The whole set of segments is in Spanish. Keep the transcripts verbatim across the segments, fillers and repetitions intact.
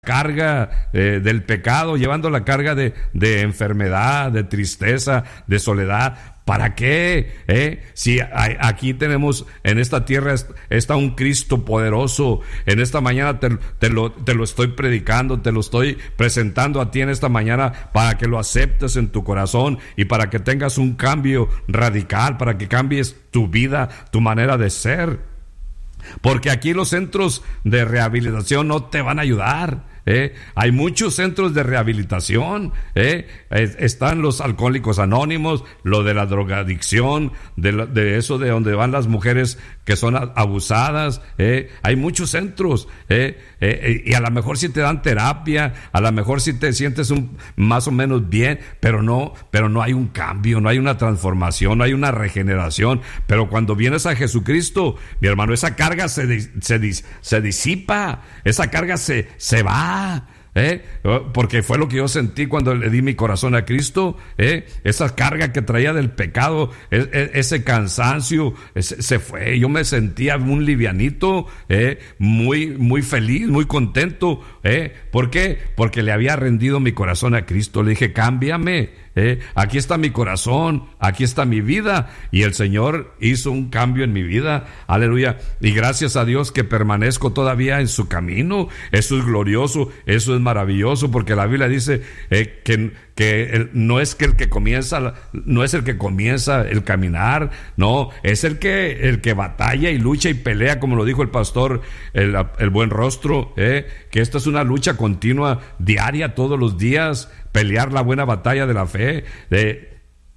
carga eh, del pecado, llevando la carga de, de enfermedad, de tristeza, de soledad. ¿Para qué? ¿Eh? Si hay, aquí tenemos, en esta tierra está un Cristo poderoso. En esta mañana te, te, lo, te lo estoy predicando, te lo estoy presentando a ti en esta mañana para que lo aceptes en tu corazón y para que tengas un cambio radical, para que cambies tu vida, tu manera de ser. Porque aquí los centros de rehabilitación no te van a ayudar. ¿Eh? Hay muchos centros de rehabilitación, ¿eh? Están los alcohólicos anónimos, lo de la drogadicción, de, la, de eso de donde van las mujeres que son abusadas, ¿eh? Hay muchos centros, ¿eh? Eh, y a lo mejor si te dan terapia, a lo mejor si te sientes un, más o menos bien, pero no, pero no hay un cambio, no hay una transformación, no hay una regeneración. Pero cuando vienes a Jesucristo, mi hermano, esa carga se, se, se disipa, esa carga se, se va. ¿Eh? Porque fue lo que yo sentí cuando le di mi corazón a Cristo, ¿eh? Esa carga que traía del pecado, ese cansancio, ese, se fue. Yo me sentía un livianito, ¿eh? muy, muy feliz, muy contento, ¿eh? ¿Por qué? Porque le había rendido mi corazón a Cristo. Le dije, cámbiame. Eh, aquí está mi corazón, aquí está mi vida, y el Señor hizo un cambio en mi vida, aleluya, y gracias a Dios que permanezco todavía en su camino. Eso es glorioso, eso es maravilloso, porque la Biblia dice eh, que, que el, no es que el que comienza, no es el que comienza el caminar, no, es el que, el que batalla y lucha y pelea, como lo dijo el pastor, el, el buen rostro, eh, que esta es una lucha continua, diaria, todos los días, pelear la buena batalla de la fe, de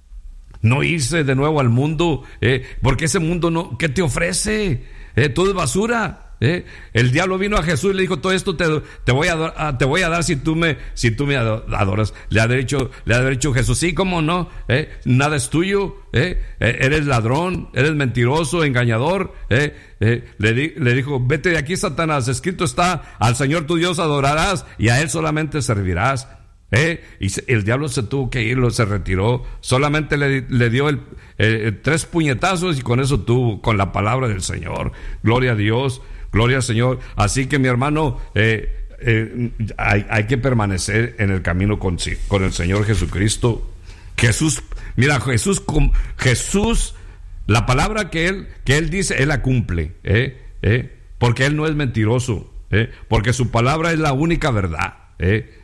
no irse de nuevo al mundo, eh, porque ese mundo no, ¿qué te ofrece? Eh, todo es basura. Eh. El diablo vino a Jesús y le dijo, todo esto te, te voy a te voy a dar si tú me si tú me adoras. Le ha dicho, le ha dicho Jesús, sí, cómo no, eh, nada es tuyo, eh, eres ladrón, eres mentiroso, engañador, eh, eh, le, di, le dijo, vete de aquí, Satanás, escrito está, al Señor tu Dios adorarás y a él solamente servirás. ¿Eh? Y el diablo se tuvo que ir, se retiró, solamente le, le dio el, eh, tres puñetazos y con eso tuvo, con la palabra del Señor. Gloria a Dios, gloria al Señor. Así que mi hermano, eh, eh, hay, hay que permanecer en el camino con, con el Señor Jesucristo. Jesús, mira, Jesús, Jesús, la palabra que él, que él dice, él la cumple, ¿eh? ¿Eh? Porque él no es mentiroso, ¿eh? Porque su palabra es la única verdad, ¿eh?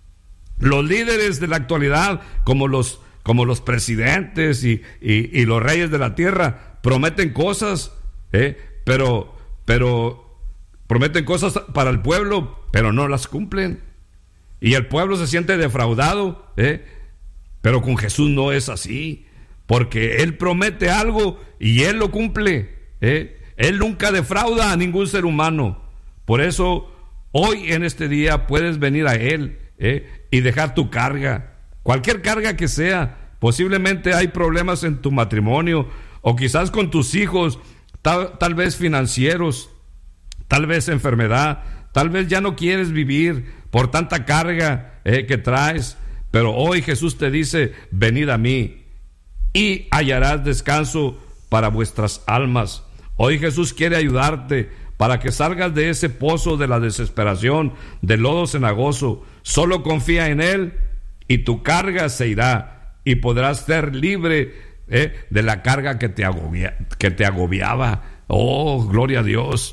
Los líderes de la actualidad, como los, como los presidentes y, y, y los reyes de la tierra, prometen cosas, ¿eh? pero, pero prometen cosas para el pueblo, pero no las cumplen. Y el pueblo se siente defraudado, ¿eh? Pero con Jesús no es así, porque Él promete algo y Él lo cumple, ¿eh? Él nunca defrauda a ningún ser humano. Por eso, hoy en este día puedes venir a Él, ¿eh? y dejar tu carga, cualquier carga que sea. Posiblemente hay problemas en tu matrimonio, o quizás con tus hijos, tal, tal vez financieros, tal vez enfermedad, tal vez ya no quieres vivir por tanta carga eh, que traes, pero hoy Jesús te dice, venid a mí y hallarás descanso para vuestras almas. Hoy Jesús quiere ayudarte para que salgas de ese pozo de la desesperación, del lodo cenagoso. Solo confía en Él y tu carga se irá y podrás ser libre eh, de la carga que te, agobia, que te agobiaba. Oh, gloria a Dios.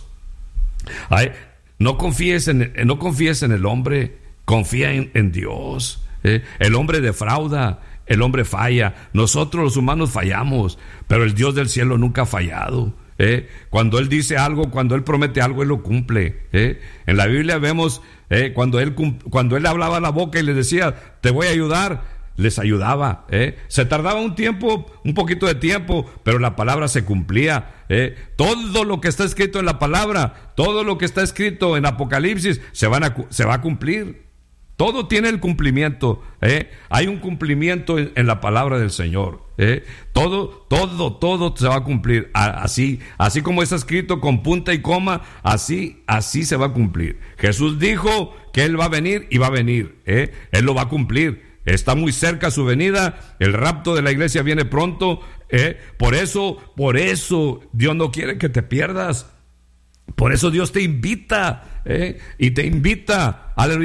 Ay, no confíes en, no confíes en el hombre, confía en, en Dios. Eh. El hombre defrauda, el hombre falla. Nosotros los humanos fallamos, pero el Dios del cielo nunca ha fallado. Eh, cuando Él dice algo, cuando Él promete algo, Él lo cumple. Eh. En la Biblia vemos eh, cuando él cuando él hablaba la boca y les decía, te voy a ayudar, les ayudaba. Eh. Se tardaba un tiempo, un poquito de tiempo, pero la palabra se cumplía. Eh. Todo lo que está escrito en la palabra, todo lo que está escrito en Apocalipsis, se, van a, se va a cumplir. Todo tiene el cumplimiento, ¿eh? Hay un cumplimiento en, en la palabra del Señor, ¿eh? Todo, todo, todo se va a cumplir. Así, así como está escrito con punta y coma, así, así se va a cumplir. Jesús dijo que Él va a venir y va a venir, ¿eh? Él lo va a cumplir. Está muy cerca su venida, el rapto de la iglesia viene pronto, ¿eh? Por eso, por eso Dios no quiere que te pierdas. Por eso Dios te invita, ¿eh? Y te invita, aleluya,